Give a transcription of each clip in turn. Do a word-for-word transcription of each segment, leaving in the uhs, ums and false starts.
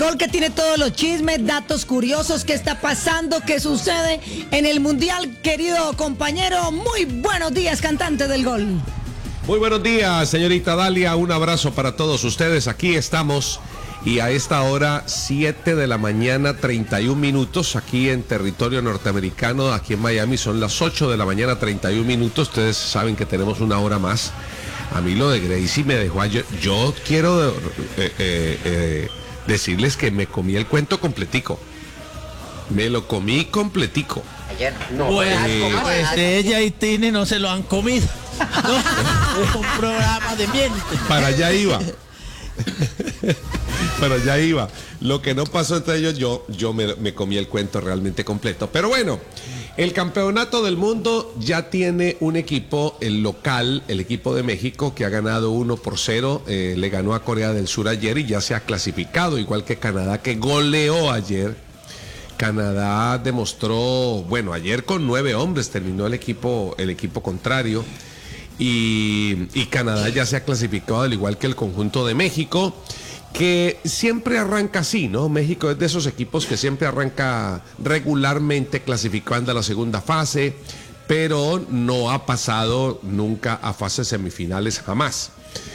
gol que tiene todos los chismes, datos curiosos, qué está pasando, qué sucede en el Mundial, querido compañero. Muy buenos días, cantante del gol. Muy buenos días, señorita Dalia. Un abrazo para todos ustedes. Aquí estamos y a esta hora, siete de la mañana, treinta y un minutos, aquí en territorio norteamericano, aquí en Miami, son las ocho de la mañana, treinta y un minutos. Ustedes saben que tenemos una hora más. A mí lo de Gracie me dejó ayer. Yo quiero eh, eh, eh, decirles que me comí el cuento completico. Me lo comí completico. Ayer no. Pues, eh, pues ella y Tini no se lo han comido. No, es un programa de miente. Para allá iba. Pero ya iba. Lo que no pasó entre ellos, yo, yo me, me comí el cuento realmente completo. Pero bueno, el campeonato del mundo ya tiene un equipo, el local, el equipo de México, que ha ganado uno por cero. Eh, le ganó a Corea del Sur ayer y ya se ha clasificado, igual que Canadá, que goleó ayer. Canadá demostró, bueno, ayer con nueve hombres terminó el equipo, el equipo contrario. Y, y Canadá ya se ha clasificado, al igual que el conjunto de México, que siempre arranca así, ¿no? México es de esos equipos que siempre arranca regularmente clasificando a la segunda fase, pero no ha pasado nunca a fases semifinales, jamás.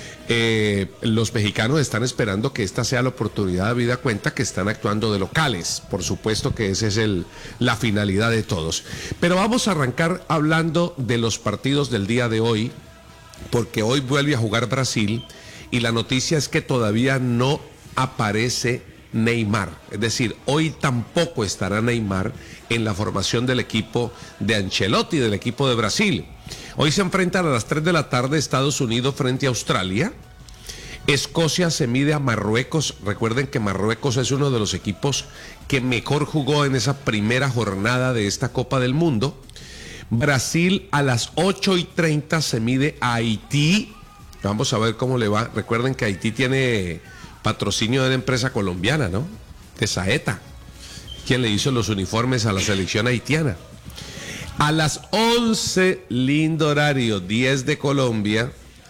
Eh, los mexicanos están esperando que esta sea la oportunidad, habida cuenta que están actuando de locales. Por supuesto que esa es el, la finalidad de todos. Pero vamos a arrancar hablando de los partidos del día de hoy, porque hoy vuelve a jugar Brasil y la noticia es que todavía no aparece Neymar. Es decir, hoy tampoco estará Neymar en la formación del equipo de Ancelotti, del equipo de Brasil. Hoy se enfrentan a las tres de la tarde Estados Unidos frente a Australia. Escocia se mide a Marruecos. Recuerden que Marruecos es uno de los equipos que mejor jugó en esa primera jornada de esta Copa del Mundo. Brasil a las ocho y treinta se mide a Haití. Vamos a ver cómo le va. Recuerden que Haití tiene patrocinio de la empresa colombiana, ¿no? De Saeta, quien le hizo los uniformes a la selección haitiana. A las once, lindo horario, diez de Colombia,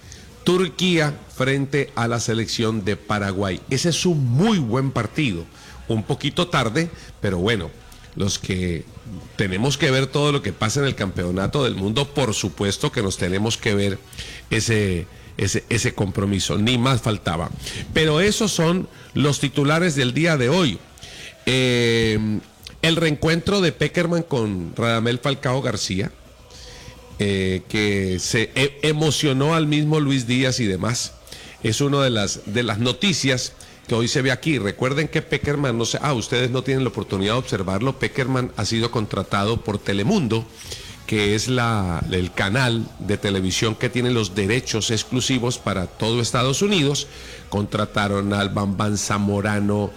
Turquía frente a la selección de Paraguay. Ese es un muy buen partido, un poquito tarde, pero bueno, los que tenemos que ver todo lo que pasa en el campeonato del mundo, por supuesto que nos tenemos que ver ese, ese, ese compromiso, ni más faltaba. Pero esos son los titulares del día de hoy. Eh... El reencuentro de Pekerman con Radamel Falcao García, eh, que se e- emocionó al mismo Luis Díaz y demás, es una de las, de las noticias que hoy se ve aquí. Recuerden que Pekerman, no sé, ah, ustedes no tienen la oportunidad de observarlo, Pekerman ha sido contratado por Telemundo, que es la, el canal de televisión que tiene los derechos exclusivos para todo Estados Unidos. Contrataron al Bambam Zamorano,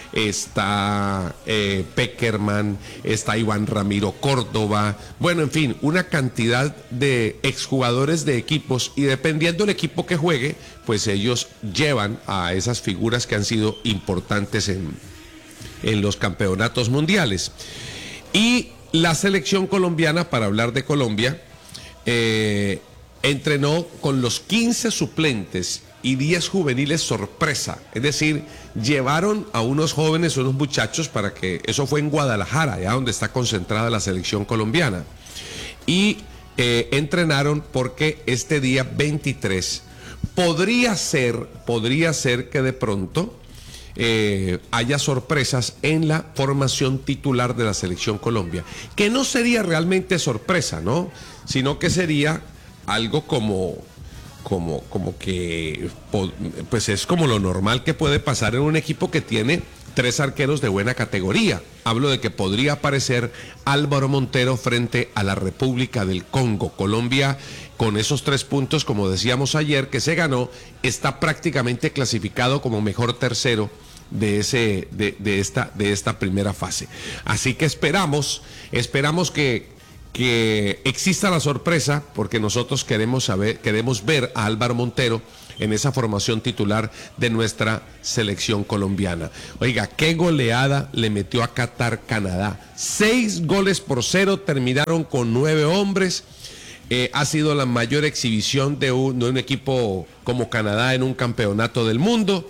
está eh, Pekerman, está Iván Ramiro Córdoba, bueno, en fin, una cantidad de exjugadores de equipos, y dependiendo del equipo que juegue, pues ellos llevan a esas figuras que han sido importantes en, en los campeonatos mundiales. Y la selección colombiana, para hablar de Colombia, eh, entrenó con los quince suplentes y diez juveniles sorpresa, es decir, llevaron a unos jóvenes, unos muchachos, para que, eso fue en Guadalajara, allá donde está concentrada la selección colombiana, y eh, entrenaron porque este día veintitrés podría ser, podría ser que de pronto eh, haya sorpresas en la formación titular de la selección Colombia, que no sería realmente sorpresa, ¿no? Sino que sería algo como... Como, como que, pues es como lo normal que puede pasar en un equipo que tiene tres arqueros de buena categoría. Hablo de que podría aparecer Álvaro Montero frente a la República del Congo. Colombia, con esos tres puntos, como decíamos ayer, que se ganó, está prácticamente clasificado como mejor tercero de ese, de, de esta, de esta primera fase. Así que esperamos, esperamos que que exista la sorpresa, porque nosotros queremos saber, queremos ver a Álvaro Montero en esa formación titular de nuestra selección colombiana. Oiga, qué goleada le metió a Qatar Canadá. Seis goles por cero, terminaron con nueve hombres. Eh, ha sido la mayor exhibición de un, de un equipo como Canadá en un campeonato del mundo.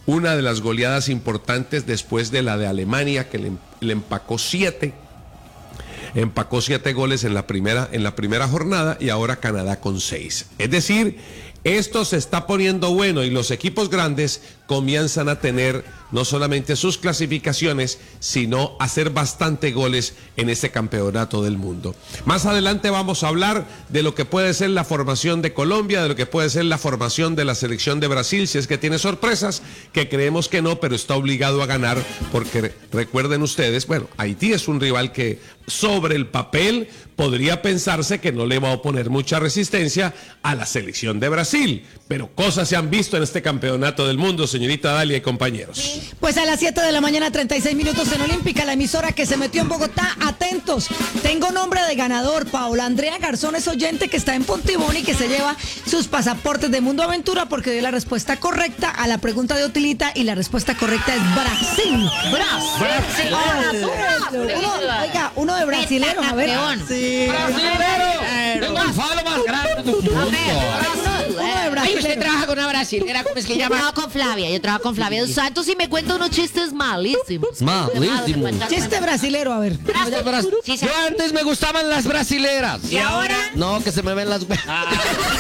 una de las goleadas importantes después de la de Alemania, que le, le empacó siete. Empacó siete goles en la primera, en la primera jornada, y ahora Canadá con seis. Es decir, esto se está poniendo bueno y los equipos grandes comienzan a tener no solamente sus clasificaciones, sino hacer bastante goles en este campeonato del mundo. Más adelante vamos a hablar de lo que puede ser la formación de Colombia, de lo que puede ser la formación de la selección de Brasil, si es que tiene sorpresas, que creemos que no, pero está obligado a ganar, porque recuerden ustedes, bueno, Haití es un rival que sobre el papel podría pensarse que no le va a oponer mucha resistencia a la selección de Brasil, pero cosas se han visto en este campeonato del mundo, señorita Dalia y compañeros. Pues a las siete de la mañana, treinta y seis minutos en Olímpica, la emisora que se metió en Bogotá. Atentos, tengo nombre de ganador. Paola Andrea Garzón es oyente que está en Pontibón y que se lleva sus pasaportes de Mundo Aventura porque dio la respuesta correcta a la pregunta de Otilita, y la respuesta correcta es Brasil. Brasil. Brasil. Uno, oiga, uno de brasilero, a ver. Sí. ¡Brasilero! Tengo el falo más grande del mundo. Uno de Ay, usted brasilero. trabaja con una brasilera, ¿cómo es que Yo llama? trabajo con Flavia, yo trabajo con Flavia dos Santos y me cuenta unos chistes malísimos. Malísimos. Chiste brasilero, a ver. Bras- Sí, Yo antes me gustaban las brasileras. ¿Y ahora? No, que se me ven las...